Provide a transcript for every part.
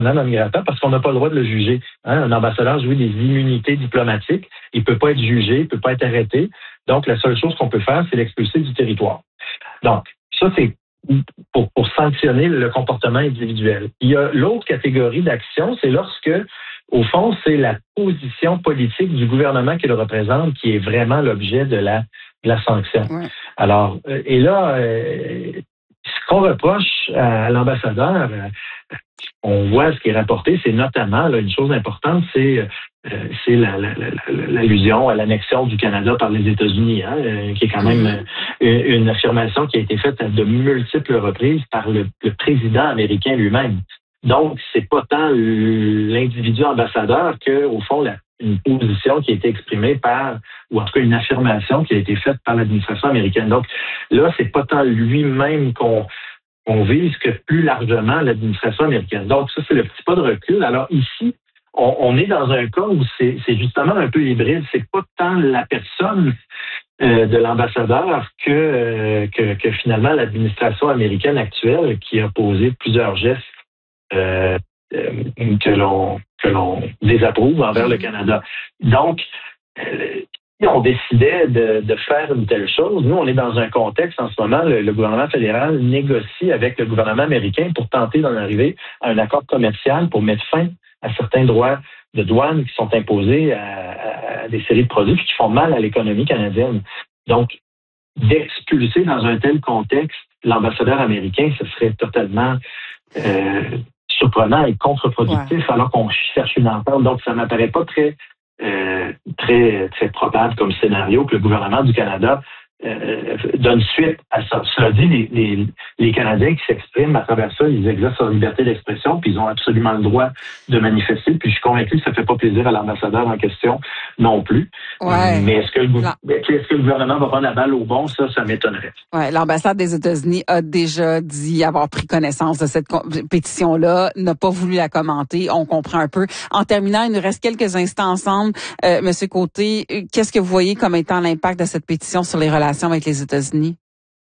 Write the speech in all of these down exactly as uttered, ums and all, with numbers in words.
non grata parce qu'on n'a pas le droit de le juger. Hein? Un ambassadeur jouit des immunités diplomatiques. Il peut pas être jugé, il peut pas être arrêté. Donc, la seule chose qu'on peut faire, c'est l'expulser du territoire. Donc, ça, c'est pour, pour sanctionner le comportement individuel. Il y a l'autre catégorie d'action, c'est lorsque, au fond, c'est la position politique du gouvernement qui le représente qui est vraiment l'objet de la, de la sanction. Ouais. Alors, et là, euh, ce qu'on reproche à l'ambassadeur, euh, on voit ce qui est rapporté, c'est notamment, là, une chose importante, c'est euh, c'est la, la, la, l'allusion à l'annexion du Canada par les États-Unis, hein, euh, qui est quand même euh, une, une affirmation qui a été faite à de multiples reprises par le, le président américain lui-même. Donc, c'est pas tant l'individu ambassadeur que, au fond, la, une position qui a été exprimée par, ou en tout cas une affirmation qui a été faite par l'administration américaine. Donc, là, c'est pas tant lui-même qu'on on vise que plus largement l'administration américaine. Donc, ça, c'est le petit pas de recul. Alors ici, on, on est dans un cas où c'est, c'est justement un peu hybride. C'est pas tant la personne euh, de l'ambassadeur que, euh, que, que finalement l'administration américaine actuelle qui a posé plusieurs gestes euh, euh, que l'on que l'on désapprouve envers le Canada. Donc, euh, si on décidait de, de faire une telle chose, nous, on est dans un contexte en ce moment, le, le gouvernement fédéral négocie avec le gouvernement américain pour tenter d'en arriver à un accord commercial pour mettre fin à certains droits de douane qui sont imposés à, à des séries de produits qui font mal à l'économie canadienne. Donc, d'expulser dans un tel contexte l'ambassadeur américain, ce serait totalement euh, surprenant et contre-productif, ouais. alors qu'on cherche une entente. Donc, ça ne m'apparaît pas très Euh, très très probable comme scénario que le gouvernement du Canada euh, donne suite à ça. Cela dit, les, les, les Canadiens qui s'expriment à travers ça, ils exercent leur liberté d'expression, puis ils ont absolument le droit de manifester, puis je suis convaincu que ça ne fait pas plaisir à l'ambassadeur en question non plus. Ouais. Mais est-ce que, le, est-ce que le gouvernement va prendre la balle au bon? Ça, ça m'étonnerait. Ouais, l'ambassade des États-Unis a déjà dit avoir pris connaissance de cette pétition-là, n'a pas voulu la commenter. On comprend un peu. En terminant, il nous reste quelques instants ensemble. Euh, Monsieur Côté, qu'est-ce que vous voyez comme étant l'impact de cette pétition sur les relations avec les États-Unis?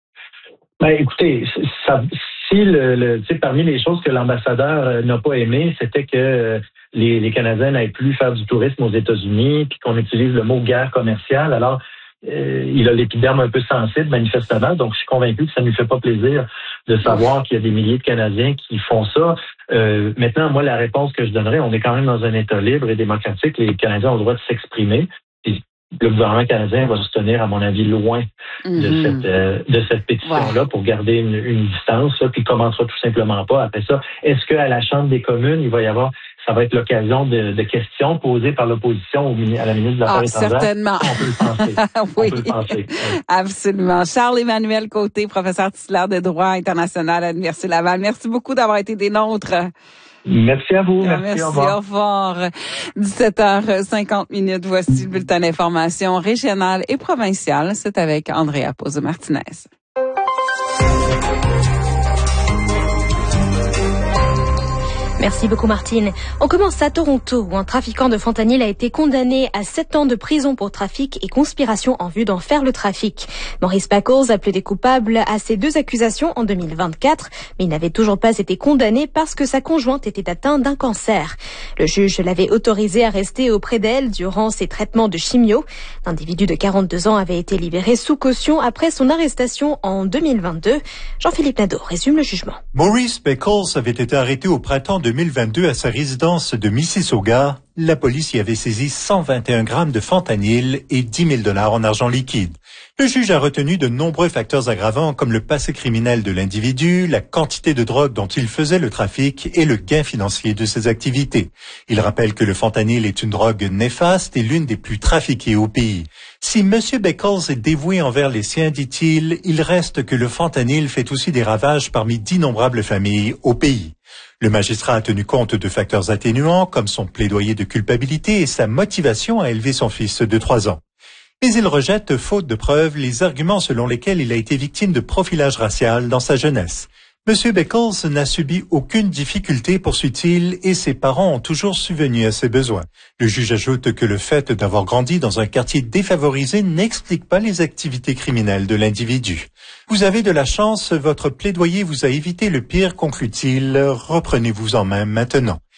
Ben, écoutez, ça, si le, le tu sais, parmi les choses que l'ambassadeur euh, n'a pas aimé, c'était que euh, les, les Canadiens n'aient plus faire du tourisme aux États-Unis, puis qu'on utilise le mot guerre commerciale. Alors, euh, il a l'épiderme un peu sensible, manifestement. Donc, je suis convaincu que ça ne lui fait pas plaisir de savoir qu'il y a des milliers de Canadiens qui font ça. Euh, maintenant, moi, la réponse que je donnerais, on est quand même dans un État libre et démocratique. Les Canadiens ont le droit de s'exprimer. Et le gouvernement canadien va se tenir, à mon avis, loin mm-hmm. de cette euh, de cette pétition-là ouais. pour garder une, une distance, là, puis il commencera tout simplement pas après ça. Est-ce qu'à la Chambre des communes, il va y avoir, ça va être l'occasion de, de questions posées par l'opposition au, à la ministre des Affaires ah, étrangères? Certainement. On peut le penser. oui. On peut le penser. Oui. Absolument. Charles-Emmanuel Côté, professeur titulaire de droit international à l'Université Laval. Merci beaucoup d'avoir été des nôtres. Merci à vous. Merci, Merci, au revoir. Au revoir. dix-sept heures cinquante minutes. Voici le bulletin d'information régionale et provinciale. C'est avec Andrea Pozzo-Martinez. Merci beaucoup Martine. On commence à Toronto où un trafiquant de fentanyl a été condamné à sept ans de prison pour trafic et conspiration en vue d'en faire le trafic. Maurice Packles a plaidé coupable à ces deux accusations en deux mille vingt-quatre, mais il n'avait toujours pas été condamné parce que sa conjointe était atteinte d'un cancer. Le juge l'avait autorisé à rester auprès d'elle durant ses traitements de chimio. L'individu de quarante-deux ans avait été libéré sous caution après son arrestation en deux mille vingt-deux. Jean-Philippe Nadeau résume le jugement. Maurice Packles avait été arrêté au printemps deux mille vingt-deux à sa résidence de Mississauga. La police y avait saisi cent vingt et un grammes de fentanyl et dix mille dollars en argent liquide. Le juge a retenu de nombreux facteurs aggravants comme le passé criminel de l'individu, la quantité de drogue dont il faisait le trafic et le gain financier de ses activités. Il rappelle que le fentanyl est une drogue néfaste et l'une des plus trafiquées au pays. Si M. Beckles est dévoué envers les siens, dit-il, il reste que le fentanyl fait aussi des ravages parmi d'innombrables familles au pays. Le magistrat a tenu compte de facteurs atténuants comme son plaidoyer de culpabilité et sa motivation à élever son fils de trois ans. Mais il rejette, faute de preuves, les arguments selon lesquels il a été victime de profilage racial dans sa jeunesse. M. Beckles n'a subi aucune difficulté, poursuit-il, et ses parents ont toujours subvenu à ses besoins. Le juge ajoute que le fait d'avoir grandi dans un quartier défavorisé n'explique pas les activités criminelles de l'individu. Vous avez de la chance, votre plaidoyer vous a évité le pire, conclut-il. Reprenez-vous en main maintenant.